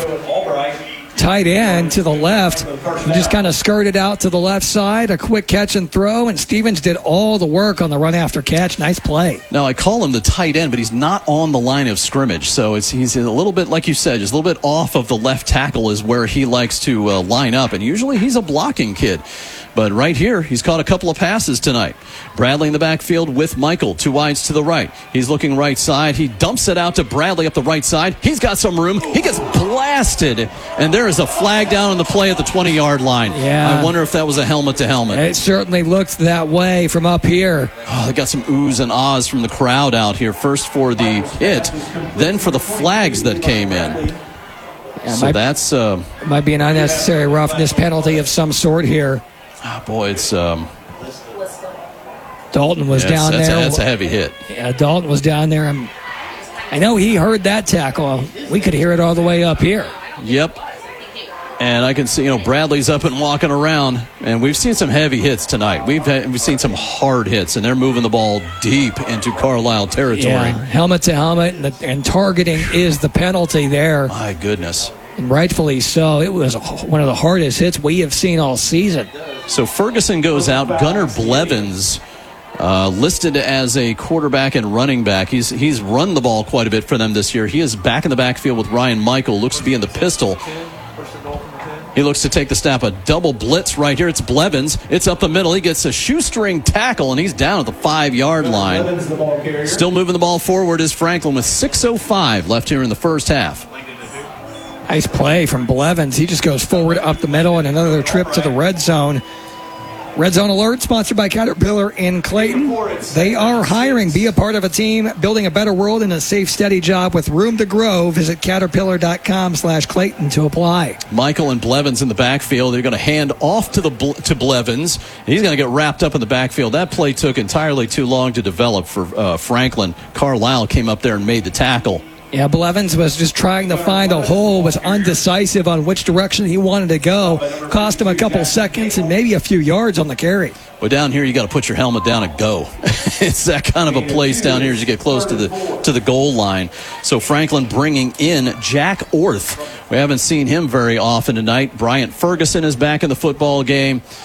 tight end to the left. He just kind of skirted out to the left side, a quick catch and throw, and Stevens did all the work on the run after catch. Nice play. Now, I call him the tight end, but he's not on the line of scrimmage, so it's he's a little bit, like you said, just a little bit off of the left tackle is where he likes to uh, line up, and usually he's a blocking kid. But right here, he's caught a couple of passes tonight. Bradley in the backfield with Michael. Two wides to the right. He's looking right side. He dumps it out to Bradley up the right side. He's got some room. He gets blasted. And there is a flag down on the play at the twenty-yard line. Yeah. I wonder if that was a helmet to helmet. It certainly looked that way from up here. Oh, they got some oohs and ahs from the crowd out here. First for the hit, then for the flags that came in. Yeah, so might, that's... Uh, might be an unnecessary roughness penalty of some sort here. Oh, boy, it's... Um, Dalton was yeah, down that's there. A, that's a heavy hit. Yeah, Dalton was down there. I'm, I know he heard that tackle. We could hear it all the way up here. Yep. And I can see, you know, Bradley's up and walking around, and we've seen some heavy hits tonight. We've had, we've seen some hard hits, and they're moving the ball deep into Carlisle territory. Yeah, helmet to helmet, and, the, and targeting is the penalty there. My goodness. And rightfully so. It was one of the hardest hits we have seen all season. So Ferguson goes out. Gunnar Blevins uh, listed as a quarterback and running back. He's he's run the ball quite a bit for them this year. He is back in the backfield with Ryan Michael. Looks to be in the pistol. He looks to take the snap. A double blitz right here. It's Blevins. It's up the middle. He gets a shoestring tackle, and he's down at the five-yard line. Still moving the ball forward is Franklin with six oh five left here in the first half. Nice play from Blevins. He just goes forward up the middle, and another trip to the red zone. Red Zone Alert, sponsored by Caterpillar in Clayton. They are hiring. Be a part of a team building a better world and a safe, steady job with room to grow. Visit caterpillar.com slash Clayton to apply. Michael and Blevins in the backfield. They're going to hand off to the to Blevins. He's going to get wrapped up in the backfield. That play took entirely too long to develop for uh, Franklin. Carlisle came up there and made the tackle. Yeah, Blevins was just trying to find a hole, was undecisive on which direction he wanted to go. Cost him a couple seconds and maybe a few yards on the carry. But down here, you got to put your helmet down and go. It's that kind of a place down here as you get close to the to the goal line. So Franklin bringing in Jack Orth. We haven't seen him very often tonight. Bryant Ferguson is back in the football game.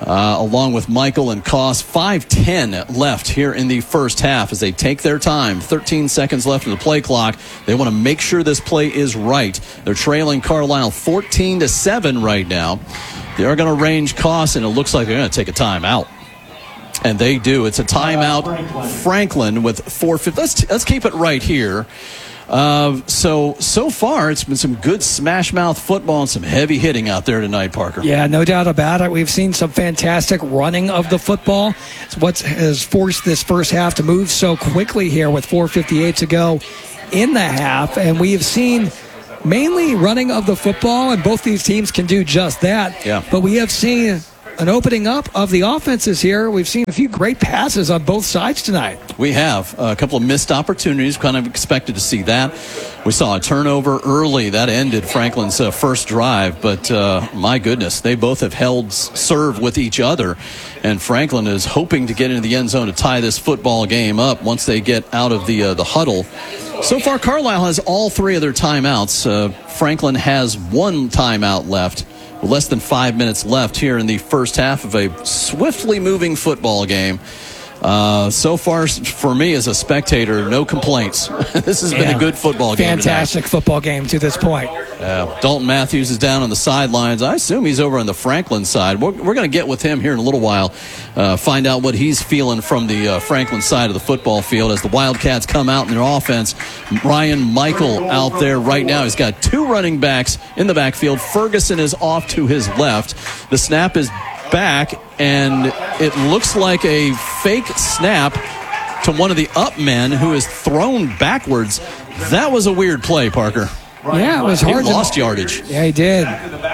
uh, along with Michael and Koss. five ten left here in the first half as they take their time. thirteen seconds left in the play clock. They want to make sure this play is right. They're trailing Carlisle fourteen to seven right now. They are going to range Koss, and it looks like they're going to take a timeout. And they do. It's a timeout. Franklin with four fifty. Let's, let's keep it right here. Uh, so, so far, it's been some good smash-mouth football and some heavy hitting out there tonight, Parker. Yeah, no doubt about it. We've seen some fantastic running of the football. It's what has forced this first half to move so quickly here with four fifty-eight to go in the half. And we have seen mainly running of the football, and both these teams can do just that. Yeah. But we have seen an opening up of the offenses here. We've seen a few great passes on both sides tonight. We have a couple of missed opportunities. Kind of expected to see that. We saw a turnover early. That ended Franklin's uh, first drive. But, uh, my goodness, they both have held serve with each other. And Franklin is hoping to get into the end zone to tie this football game up once they get out of the, uh, the huddle. So far, Carlisle has all three of their timeouts. Uh, Franklin has one timeout left. Less than five minutes left here in the first half of a swiftly moving football game. Uh, so far, for me as a spectator, no complaints. This has yeah. been a good football game. Fantastic football game to this point. Uh, Dalton Matthews is down on the sidelines. I assume he's over on the Franklin side. We're, we're going to get with him here in a little while, uh, find out what he's feeling from the uh, Franklin side of the football field as the Wildcats come out in their offense. Ryan Michael out there right now. He's got two running backs in the backfield. Ferguson is off to his left. The snap is back, and it looks like a fake snap to one of the up men who is thrown backwards. That was a weird play, Parker. Yeah, it was hard. He lost yardage. Yeah, he did.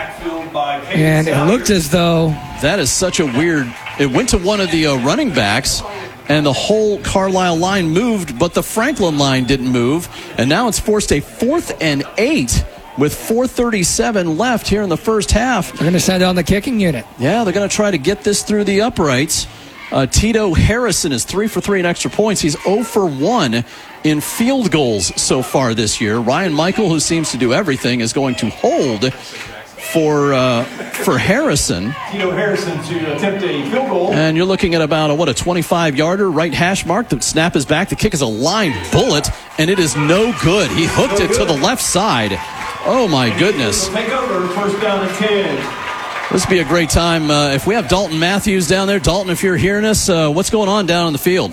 And it looked as though... That is such a weird... It went to one of the uh, running backs, and the whole Carlisle line moved, but the Franklin line didn't move. And now it's forced a fourth and eight with four thirty-seven left here in the first half. They're going to send down the kicking unit. Yeah, they're going to try to get this through the uprights. Uh, Tito Harrison is three for three in extra points. He's zero for one in field goals so far this year. Ryan Michael, who seems to do everything, is going to hold for uh, for Harrison. Tito Harrison to attempt a field goal. And you're looking at about a, what, a twenty-five-yarder, right hash mark. The snap is back. The kick is a line bullet, and it is no good. He hooked it to the left side. Oh, my goodness. Take over, first down and ten. This would be a great time. Uh, if we have Dalton Matthews down there, Dalton, if you're hearing us, uh, what's going on down on the field?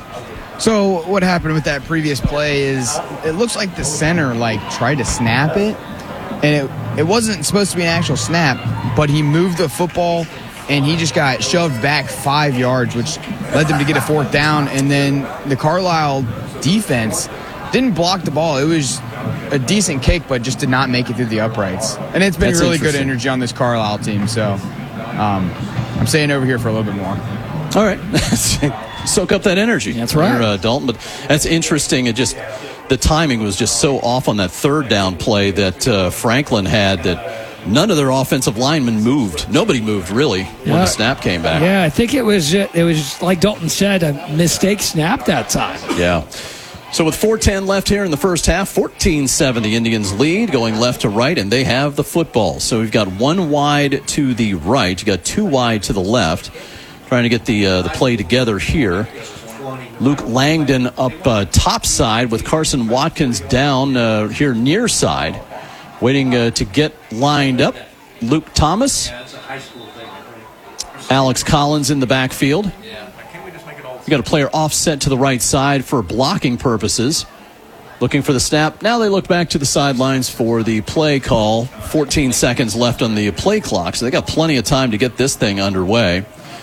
So what happened with that previous play is it looks like the center like tried to snap it, and it, it wasn't supposed to be an actual snap, but he moved the football, and he just got shoved back five yards, which led them to get a fourth down, and then the Carlisle defense didn't block the ball. It was a decent kick, but just did not make it through the uprights. And it's been That's really good energy on this Carlisle team, so um, I'm staying over here for a little bit more. All right. Soak up that energy. That's right. Here, uh, Dalton. But that's interesting. It just, the timing was just so off on that third down play that uh, Franklin had that none of their offensive linemen moved. Nobody moved, really, when yeah. the snap came back. Yeah, I think it was, it was like Dalton said, a mistake snap that time. Yeah. So with four ten left here in the first half, fourteen seven the Indians lead, going left to right, and they have the football. So we've got one wide to the right. You got two wide to the left. Trying to get the uh, the play together here. Luke Langdon up uh, top side with Carson Watkins down uh, here near side. Waiting uh, to get lined up. Luke Thomas. Alex Collins in the backfield. You got a player offset to the right side for blocking purposes. Looking for the snap. Now they look back to the sidelines for the play call. fourteen seconds left on the play clock, so they got plenty of time to get this thing underway.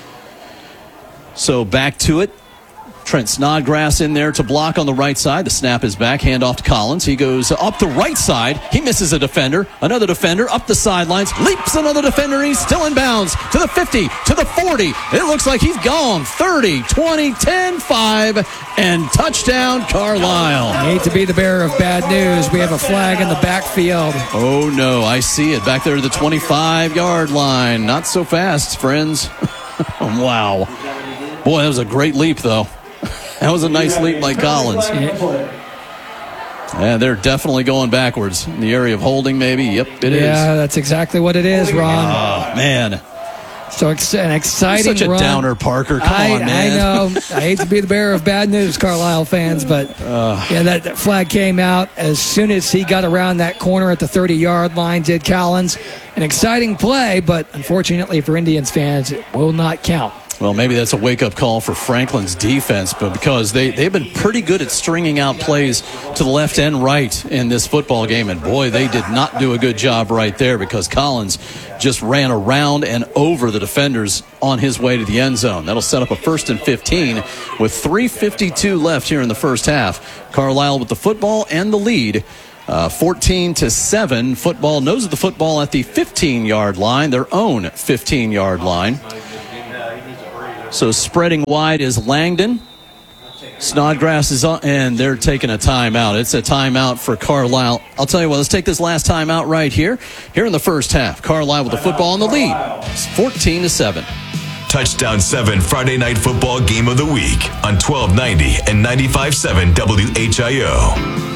So back to it. Trent Snodgrass in there to block on the right side. The snap is back. Hand off to Collins. He goes up the right side. He misses a defender. Another defender up the sidelines. Leaps another defender. He's still in bounds. To the fifty. To the forty. It looks like he's gone. thirty, twenty, ten, five. And touchdown, Carlisle. I hate to be the bearer of bad news. We have a flag in the backfield. Oh, no. I see it. Back there to the twenty-five-yard line. Not so fast, friends. Wow. Boy, that was a great leap, though. That was a nice leap by Collins. Yeah, they're definitely going backwards. In the area of holding, maybe. Yep, it yeah, is. Yeah, that's exactly what it is, Ron. Oh, man. So it's an exciting You're such a run. downer, Parker. Come I, on, man. I know. I hate to be the bearer of bad news, Carlisle fans, but uh, yeah, that, that flag came out as soon as he got around that corner at the thirty-yard line, did Collins. An exciting play, but unfortunately for Indians fans, it will not count. Well, maybe that's a wake-up call for Franklin's defense, but because they, they've been pretty good at stringing out plays to the left and right in this football game, and boy, they did not do a good job right there because Collins just ran around and over the defenders on his way to the end zone. That'll set up a first and fifteen with three fifty-two left here in the first half. Carlisle with the football and the lead. Uh, fourteen to seven. Football knows the football at the fifteen-yard line, their own fifteen-yard line. So spreading wide is Langdon. Snodgrass is on, and they're taking a timeout. It's a timeout for Carlisle. I'll tell you what, let's take this last timeout right here. Here in the first half, Carlisle with the football in the lead. It's fourteen to seven. Touchdown seven Friday Night Football Game of the Week on twelve ninety and ninety-five point seven W H I O.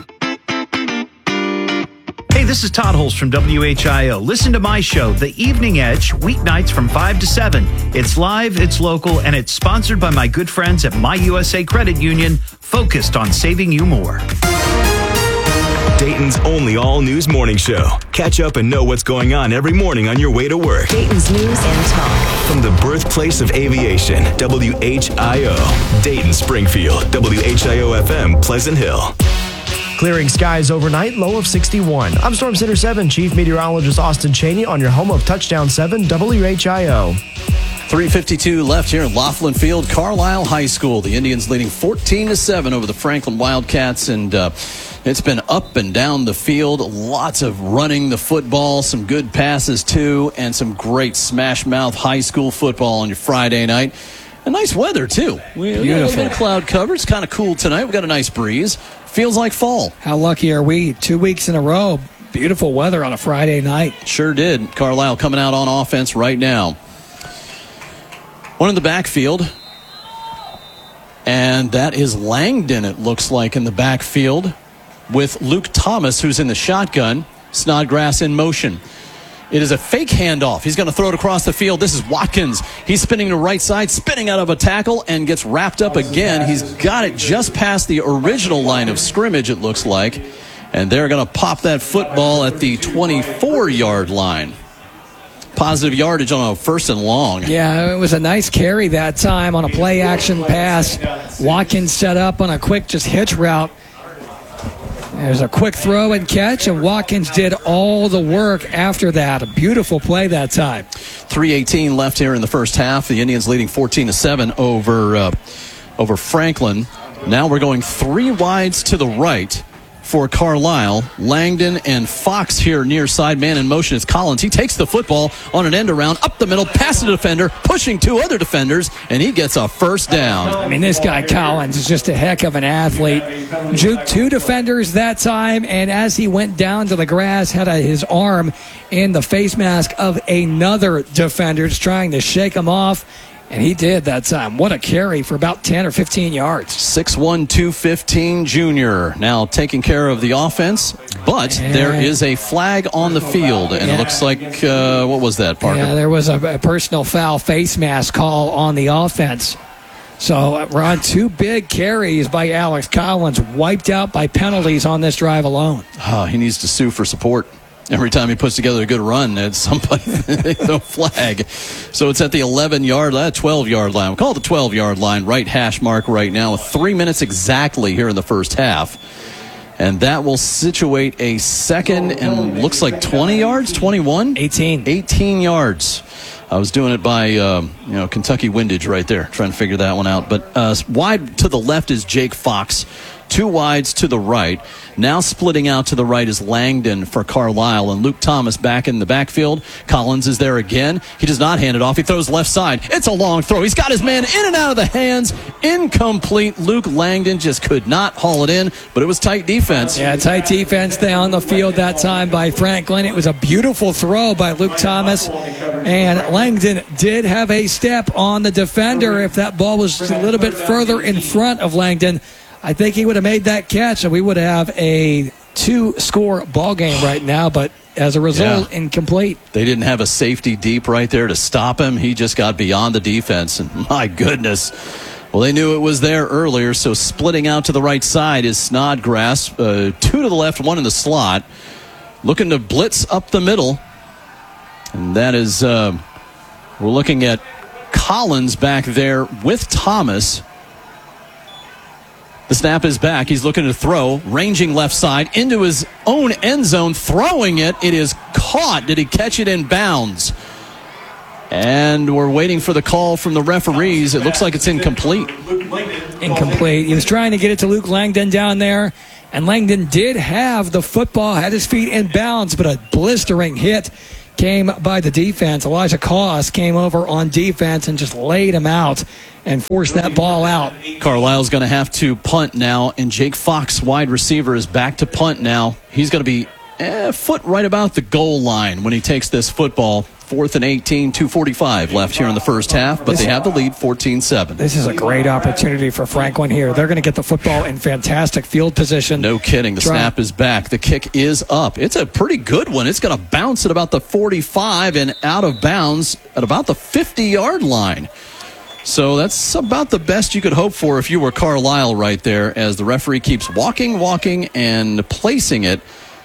Hey, this is Todd Holst from W H I O. Listen to my show, The Evening Edge, weeknights from five to seven. It's live, it's local, and it's sponsored by my good friends at My U S A Credit Union, focused on saving you more. Dayton's only all-news morning show. Catch up and know what's going on every morning on your way to work. Dayton's News and Talk. From the birthplace of aviation, W H I O. Dayton, Springfield, W H I O F M, Pleasant Hill. Clearing skies overnight, low of sixty-one. I'm Storm Center seven Chief Meteorologist Austin Cheney on your home of Touchdown seven W H I O. three fifty-two left here in Laughlin Field, Carlisle High School. The Indians leading fourteen to seven over the Franklin Wildcats, and uh, it's been up and down the field. Lots of running the football, some good passes too, and some great smash mouth high school football on your Friday night. And nice weather too. We got a little bit of cloud cover. It's kind of cool tonight. We got a nice breeze. Feels like fall. How lucky are we? Two weeks in a row. Beautiful weather on a Friday night. Sure did. Carlisle coming out on offense right now. One in the backfield. And that is Langdon, it looks like, in the backfield with Luke Thomas, who's in the shotgun. Snodgrass in motion. It is a fake handoff. He's going to throw it across the field. This is Watkins. He's spinning to the right side, spinning out of a tackle, and gets wrapped up again. He's got it just past the original line of scrimmage, it looks like. And they're going to pop that football at the twenty-four-yard line. Positive yardage on a first and long. Yeah, it was a nice carry that time on a play-action pass. Watkins set up on a quick just hitch route. There's a quick throw and catch, and Watkins did all the work after that. A beautiful play that time. three eighteen left here in the first half. The Indians leading fourteen to seven over uh, over Franklin. Now we're going three wides to the right for Carlisle. Langdon and Fox here near side. Man in motion is Collins. He takes the football on an end around, up the middle, past the defender, pushing two other defenders, and he gets a first down. I mean, this guy Collins is just a heck of an athlete. Juked two defenders that time, and as he went down to the grass, had a, his arm in the face mask of another defender, just trying to shake him off. And he did that time. What a carry for about ten or fifteen yards. six one, two fifteen junior. Now taking care of the offense, but and there is a flag on the field. And yeah. it looks like, uh, what was that, Parker? Yeah, there was a, a personal foul face mask call on the offense. So we're on two big carries by Alex Collins, wiped out by penalties on this drive alone. Oh, he needs to sue for support. Every time he puts together a good run, it's somebody they throw flag. So it's at the eleven-yard, uh, twelve-yard line. We'll call it the twelve-yard line, right hash mark right now, with three minutes exactly here in the first half. And that will situate a second and looks like twenty yards, twenty-one? eighteen. eighteen yards. I was doing it by, um, you know, Kentucky windage right there, trying to figure that one out. But uh, wide to the left is Jake Fox. Two wides to the right. Now splitting out to the right is Langdon for Carlisle, and Luke Thomas back in the backfield. Collins is there again. He does not hand it off. He throws left side. It's a long throw. He's got his man in and out of the hands. Incomplete. Luke Langdon just could not haul it in, but it was tight defense. Yeah, tight defense down the field that time by Franklin. It was a beautiful throw by Luke Thomas, and Langdon did have a step on the defender. If that ball was a little bit further in front of Langdon, I think he would have made that catch, and we would have a two-score ball game right now. But as a result, Yeah. incomplete. They didn't have a safety deep right there to stop him. He just got beyond the defense, and my goodness. Well, they knew it was there earlier, so splitting out to the right side is Snodgrass. Uh, two to the left, one in the slot. Looking to blitz up the middle. And that is, uh, we're looking at Collins back there with Thomas. The snap is back. He's looking to throw, ranging left side into his own end zone, throwing it. It is caught. Did he catch it in bounds? And we're waiting for the call from the referees. It looks like it's incomplete. Incomplete. He was trying to get it to Luke Langdon down there, and Langdon did have the football, had his feet in bounds, but a blistering hit came by the defense. Elijah Koss came over on defense and just laid him out and forced that ball out. Carlisle's going to have to punt now, and Jake Fox, wide receiver, is back to punt now. He's going to be a foot right about the goal line when he takes this football. Fourth and eighteen, two forty-five left here in the first half, but they have the lead fourteen seven. This is a great opportunity for Franklin here. They're going to get the football in fantastic field position. No kidding. The Try. snap is back. The kick is up. It's a pretty good one. It's going to bounce at about the forty-five and out of bounds at about the fifty-yard line. So that's about the best you could hope for if you were Carlisle right there, as the referee keeps walking, walking, and placing it.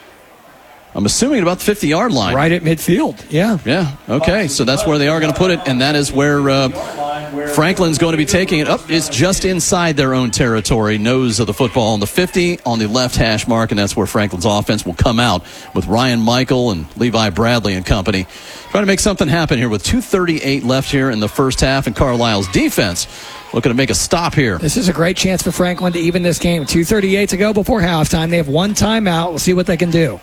I'm assuming at about the fifty-yard line. Right at midfield, yeah. Yeah, okay. So that's where they are going to put it, and that is where uh, Franklin's going to be taking it up. It's just inside their own territory, nose of the football on the fifty, on the left hash mark, and that's where Franklin's offense will come out with Ryan Michael and Levi Bradley and company. Trying to make something happen here with two thirty-eight left here in the first half, and Carlisle's defense looking to make a stop here. This is a great chance for Franklin to even this game. two thirty-eight to go before halftime. They have one timeout. We'll see what they can do.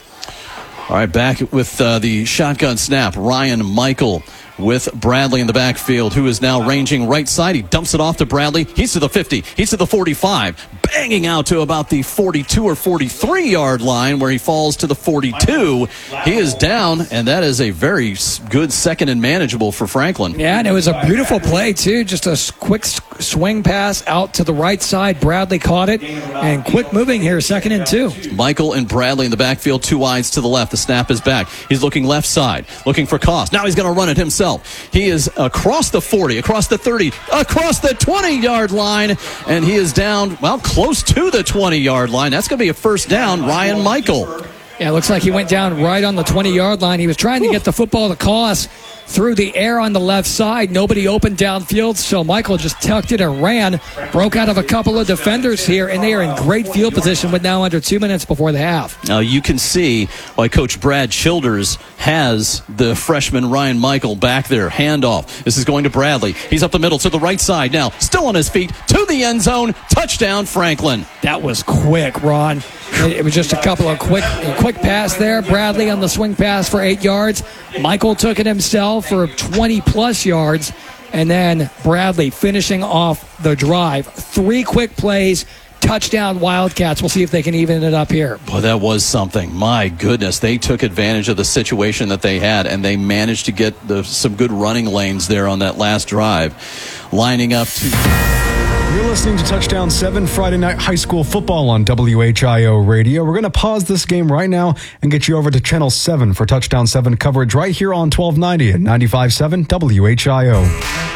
All right, back with uh, the shotgun snap. Ryan Michael with Bradley in the backfield, who is now ranging right side. He dumps it off to Bradley. He's to the fifty. He's to the forty-five. Banging out to about the forty-two or forty-three-yard line, where he falls to the forty-two. He is down, and that is a very good second and manageable for Franklin. Yeah, and it was a beautiful play, too. Just a quick swing pass out to the right side. Bradley caught it, and quick moving here, second and two. Michael and Bradley in the backfield, two wides to the left. The snap is back. He's looking left side, looking for Koss. Now he's going to run it himself. He is across the forty, across the thirty, across the twenty-yard line, and he is down, well, close to the twenty-yard line. That's going to be a first down, Ryan Michael. Yeah, it looks like he went down right on the twenty-yard line. He was trying to get the football to Koss through the air on the left side. Nobody opened downfield, so Michael just tucked it and ran. Broke out of a couple of defenders here, and they are in great field position with now under two minutes before the half. Now you can see why Coach Brad Childers has the freshman Ryan Michael back there. Handoff. This is going to Bradley. He's up the middle to the right side now. Still on his feet to the end zone. Touchdown, Franklin. That was quick, Ron. It was just a couple of quick a quick pass there. Bradley on the swing pass for eight yards. Michael took it himself for twenty-plus yards. And then Bradley finishing off the drive. Three quick plays. Touchdown Wildcats. We'll see if they can even it up here. Boy, that was something. My goodness. They took advantage of the situation that they had, and they managed to get the, some good running lanes there on that last drive. Lining up to... You're listening to Touchdown seven, Friday Night High School Football on W H I O Radio. We're going to pause this game right now and get you over to Channel seven for Touchdown seven coverage right here on twelve ninety and ninety-five point seven W H I O.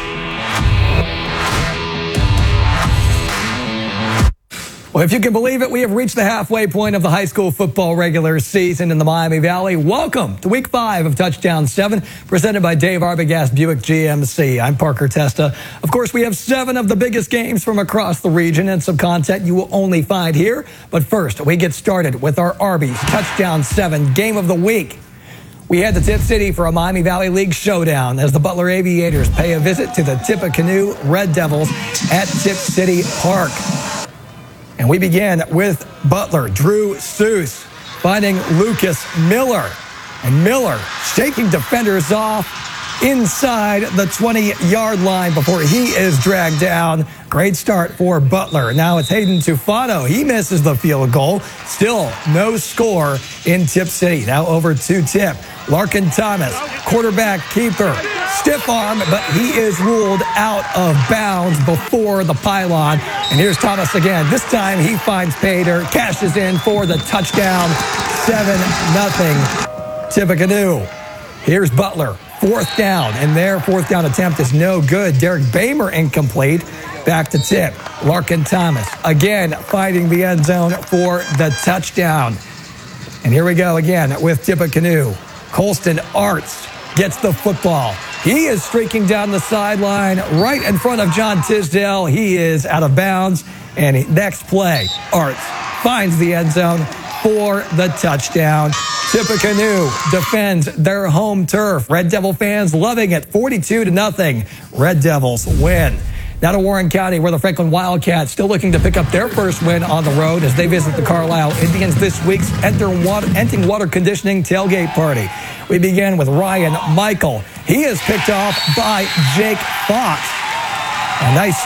Well, if you can believe it, we have reached the halfway point of the high school football regular season in the Miami Valley. Welcome to week five of Touchdown seven, presented by Dave Arbogast Buick G M C. I'm Parker Testa. Of course, we have seven of the biggest games from across the region and some content you will only find here. But first, we get started with our Arby's Touchdown seven Game of the Week. We head to Tip City for a Miami Valley League showdown as the Butler Aviators pay a visit to the Tippecanoe Red Devils at Tip City Park. And we begin with Butler, Drew Seuss, finding Lucas Miller. And Miller shaking defenders off inside the twenty-yard line before he is dragged down. Great start for Butler. Now it's Hayden Tufano. He misses the field goal. Still no score in Tip City. Now over to Tip. Larkin Thomas, quarterback keeper. Stiff arm, but he is ruled out of bounds before the pylon. And here's Thomas again. This time he finds Pater, cashes in for the touchdown. seven nothing Tippecanoe. Here's Butler. Fourth down, and their fourth down attempt is no good. Derek Bamer incomplete. Back to Tip. Larkin Thomas again finding the end zone for the touchdown. And here we go again with Tippecanoe. Colston Arts gets the football. He is streaking down the sideline right in front of John Tisdale. He is out of bounds. And next play, Arts finds the end zone for the touchdown. Tippecanoe defends their home turf. Red Devil fans loving it, forty-two to nothing. Red Devils win. Now to Warren County, where the Franklin Wildcats still looking to pick up their first win on the road as they visit the Carlisle Indians this week's Enter Water, Enting Water Conditioning tailgate party. We begin with Ryan Michael. He is picked off by Jake Fox. A nice